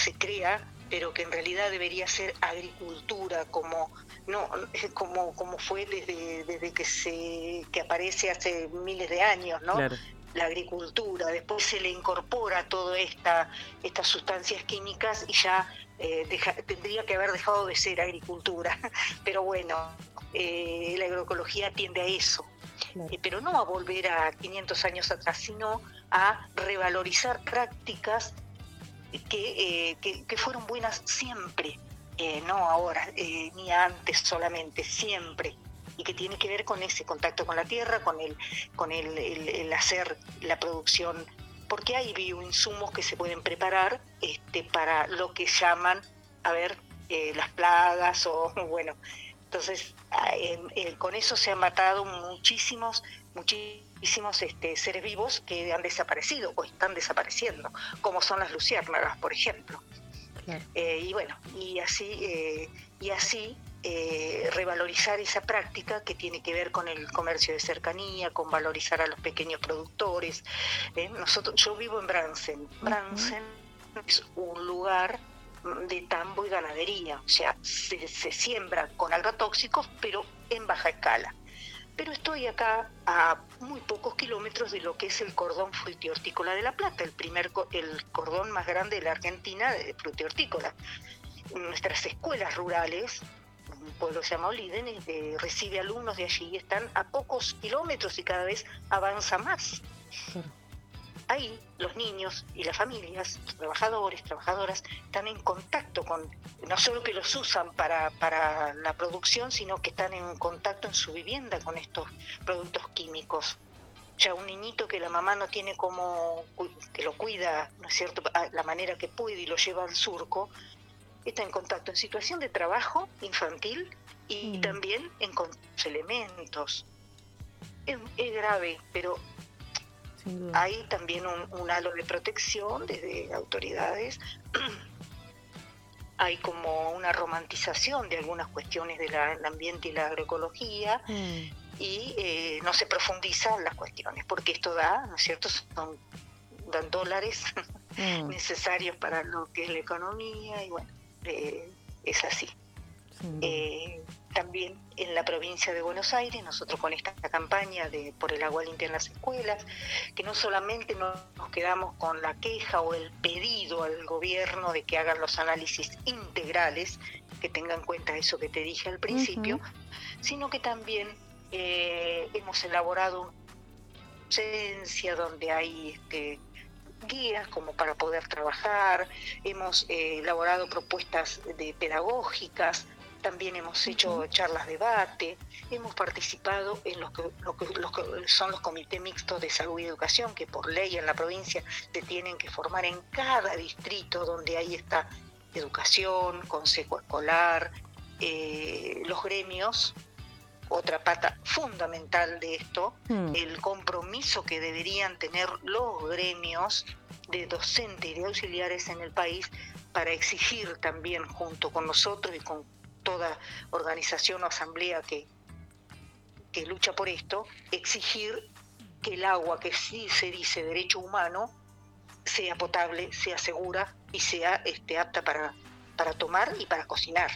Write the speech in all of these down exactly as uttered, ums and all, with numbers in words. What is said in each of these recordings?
se crea, pero que en realidad debería ser agricultura, como no como como fue desde desde que se que aparece hace miles de años, ¿no? Claro. La agricultura, después se le incorpora toda esta estas sustancias químicas y ya eh, deja, tendría que haber dejado de ser agricultura, pero bueno, eh, la agroecología tiende a eso, Claro. eh, pero no a volver a quinientos años atrás, sino a revalorizar prácticas que, eh, que, que fueron buenas siempre, eh, no ahora, eh, ni antes solamente, siempre, y que tiene que ver con ese contacto con la tierra, con el, con el, el, el hacer la producción, porque hay bioinsumos que se pueden preparar este, para lo que llaman, a ver, eh, las plagas o bueno, entonces eh, eh, con eso se han matado muchísimos, muchísimos este, seres vivos que han desaparecido o están desapareciendo, como son las luciérnagas, por ejemplo. Claro. Eh, y bueno, y así, eh, y así eh, revalorizar esa práctica que tiene que ver con el comercio de cercanía, con valorizar a los pequeños productores. Eh, nosotros, yo vivo en Bransen. Bransen uh-huh. es un lugar de tambo y ganadería, o sea, se, se siembra con agrotóxicos, pero en baja escala. Pero estoy acá a muy pocos kilómetros de lo que es el cordón frutihortícola de La Plata, el primer el cordón más grande de la Argentina de frutihortícola. Nuestras escuelas rurales, un pueblo llamado Liden, eh, recibe alumnos de allí y están a pocos kilómetros y cada vez avanza más. Claro. Ahí los niños y las familias, los trabajadores, trabajadoras, están en contacto con, no solo que los usan para, para la producción, sino que están en contacto en su vivienda con estos productos químicos. Ya un niñito que la mamá no tiene como, que lo cuida, ¿no es cierto?, a la manera que puede y lo lleva al surco, está en contacto en situación de trabajo infantil y mm. también en con los elementos. Es, es grave, pero hay también un, un halo de protección desde autoridades. Hay como una romantización de algunas cuestiones del ambiente y la agroecología mm. y eh, no se profundizan las cuestiones, porque esto da, ¿no es cierto?, son, dan dólares mm. necesarios para lo que es la economía y bueno, eh, es así. Mm. Eh, también en la provincia de Buenos Aires, nosotros con esta campaña de por el agua limpia en las escuelas, que no solamente nos quedamos con la queja o el pedido al gobierno de que hagan los análisis integrales, que tengan en cuenta eso que te dije al principio, uh-huh. sino que también eh, hemos elaborado una docencia donde hay este, guías como para poder trabajar, hemos eh, elaborado propuestas de pedagógicas. También hemos hecho uh-huh. charlas de debate, hemos participado en los que, lo que, los que son los comités mixtos de salud y educación, que por ley en la provincia se tienen que formar en cada distrito donde hay esta educación, consejo escolar, eh, los gremios, otra pata fundamental de esto, uh-huh. el compromiso que deberían tener los gremios de docentes y de auxiliares en el país para exigir también junto con nosotros y con toda organización o asamblea que, que lucha por esto, exigir que el agua, que sí se dice derecho humano, sea potable, sea segura y sea este, apta para, para tomar y para cocinar.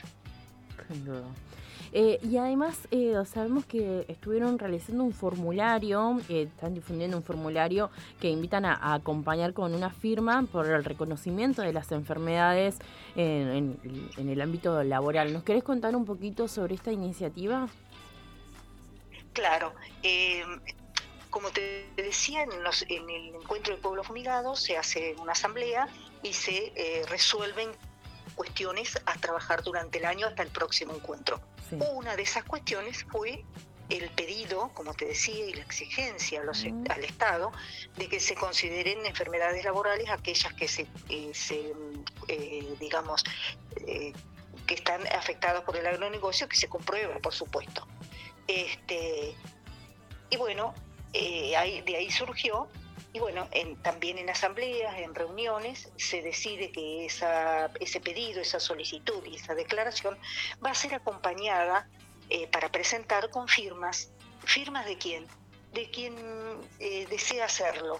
Eh, y además eh, sabemos que estuvieron realizando un formulario, eh, están difundiendo un formulario que invitan a, a acompañar con una firma por el reconocimiento de las enfermedades en, en, en el ámbito laboral. ¿Nos querés contar un poquito sobre esta iniciativa? Claro, eh, como te decía, en, los, en el encuentro de pueblos fumigados se hace una asamblea y se eh, resuelven cuestiones a trabajar durante el año hasta el próximo encuentro. Sí. Una de esas cuestiones fue el pedido, como te decía, y la exigencia a los, mm. al Estado de que se consideren enfermedades laborales aquellas que se, eh, se eh, digamos, eh, que están afectadas por el agronegocio, que se comprueba, por supuesto. Este, y bueno, eh, ahí, de ahí surgió. Y bueno, en, también en asambleas, en reuniones, se decide que esa, ese pedido, esa solicitud y esa declaración va a ser acompañada eh, para presentar con firmas. ¿Firmas de quién? De quien eh, desea hacerlo.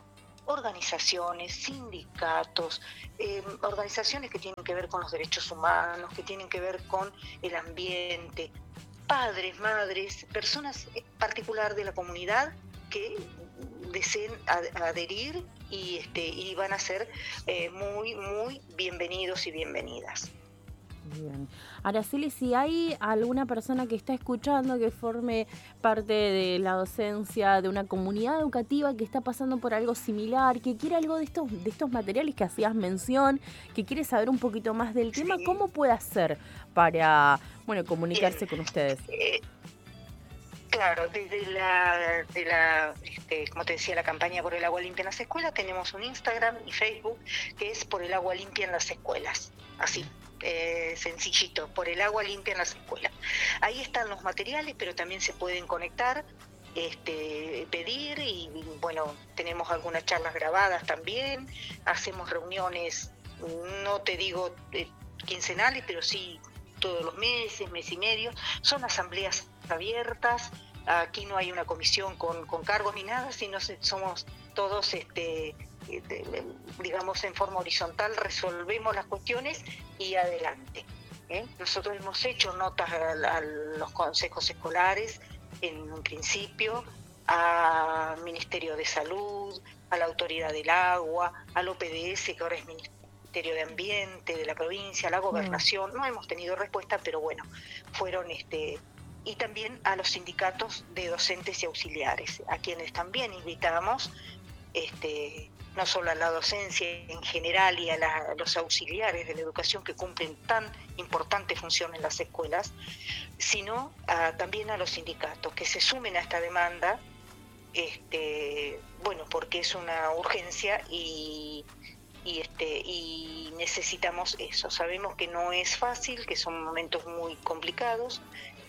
organizaciones, sindicatos, eh, organizaciones que tienen que ver con los derechos humanos, que tienen que ver con el ambiente, padres, madres, personas en particular de la comunidad que deseen adherir y, este, y van a ser eh, muy, muy bienvenidos y bienvenidas. Bien. Araceli, si hay alguna persona que está escuchando que forme parte de la docencia de una comunidad educativa que está pasando por algo similar, que quiere algo de estos de estos materiales que hacías mención, que quiere saber un poquito más del sí. tema, ¿cómo puede hacer para, bueno, comunicarse Bien. con ustedes? Eh, Claro, desde la, de la este, como te decía, la campaña por el agua limpia en las escuelas, tenemos un Instagram y Facebook que es por el agua limpia en las escuelas, así, eh, sencillito, por el agua limpia en las escuelas. Ahí están los materiales, pero también se pueden conectar, este, pedir y, bueno, tenemos algunas charlas grabadas también, hacemos reuniones, no te digo eh, quincenales, pero sí todos los meses, mes y medio, son asambleas abiertas. Aquí no hay una comisión con, con cargos ni nada, sino somos todos, este, digamos, en forma horizontal, resolvemos las cuestiones y adelante. ¿eh? Nosotros hemos hecho notas a, a los consejos escolares en un principio, al Ministerio de Salud, a la Autoridad del Agua, al O P D S, que ahora es Ministerio de Ambiente de la provincia, a la Gobernación. No hemos tenido respuesta, pero bueno, fueron... este y también a los sindicatos de docentes y auxiliares, a quienes también invitamos, este, no solo a la docencia en general y a, la, a los auxiliares de la educación que cumplen tan importante función en las escuelas, sino a, también a los sindicatos que se sumen a esta demanda, este, bueno, porque es una urgencia y, y, este, y necesitamos eso. Sabemos que no es fácil, que son momentos muy complicados,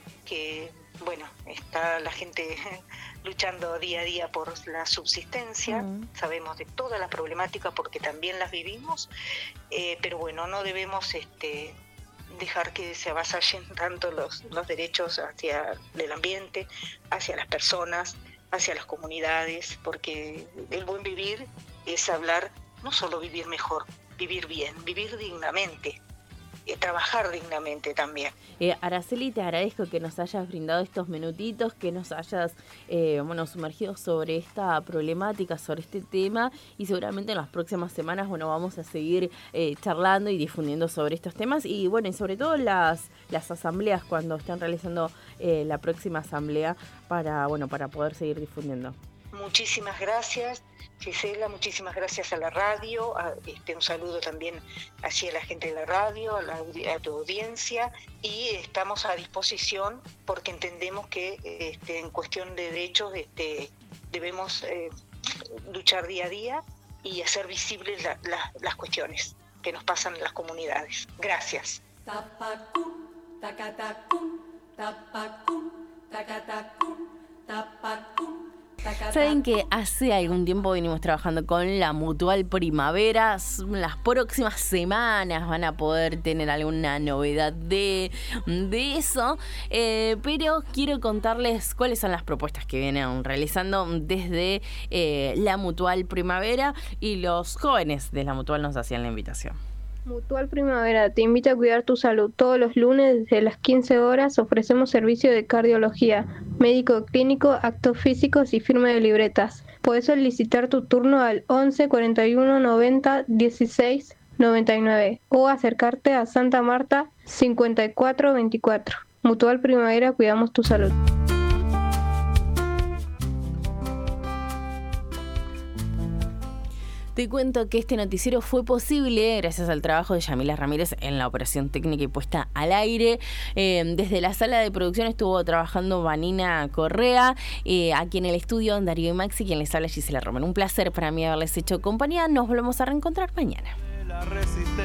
que, bueno, está la gente luchando día a día por la subsistencia, uh-huh. sabemos de todas las problemáticas porque también las vivimos, eh, pero bueno, no debemos este, dejar que se avasallen tanto los, los derechos hacia el ambiente, hacia las personas, hacia las comunidades, porque el buen vivir es hablar, no solo vivir mejor, vivir bien, vivir dignamente. Trabajar dignamente también. Eh, Araceli, te agradezco que nos hayas brindado estos minutitos, que nos hayas eh, bueno, sumergido sobre esta problemática, sobre este tema, y seguramente en las próximas semanas bueno, vamos a seguir eh, charlando y difundiendo sobre estos temas y bueno, y sobre todo las, las asambleas cuando estén realizando eh, la próxima asamblea para, bueno, para poder seguir difundiendo. Muchísimas gracias, Gisela, muchísimas gracias a la radio, a, este, un saludo también hacia la gente de la radio, a, la, a tu audiencia, y estamos a disposición porque entendemos que este, en cuestión de derechos este, debemos eh, luchar día a día y hacer visibles la, la, las cuestiones que nos pasan en las comunidades. Gracias. Tapacún, tacatacún, tapacún, tacatacún, tapacún. Saben que hace algún tiempo venimos trabajando con la Mutual Primavera. Las próximas semanas van a poder tener alguna novedad de, de eso, eh, pero quiero contarles cuáles son las propuestas que vienen realizando desde eh, la Mutual Primavera, y los jóvenes de la Mutual nos hacían la invitación. Mutual Primavera te invita a cuidar tu salud. Todos los lunes desde las quince horas ofrecemos servicio de cardiología, médico clínico, actos físicos y firma de libretas. Puedes solicitar tu turno al once cuarenta y uno noventa dieciséis noventa y nueve o acercarte a Santa Marta cincuenta y cuatro veinticuatro. Mutual Primavera, cuidamos tu salud. Te cuento que este noticiero fue posible gracias al trabajo de Yamila Ramírez en la operación técnica y puesta al aire. Eh, desde la sala de producción estuvo trabajando Vanina Correa, eh, aquí en el estudio Darío y Maxi, quien les habla Gisela Romero. Un placer para mí haberles hecho compañía. Nos volvemos a reencontrar mañana.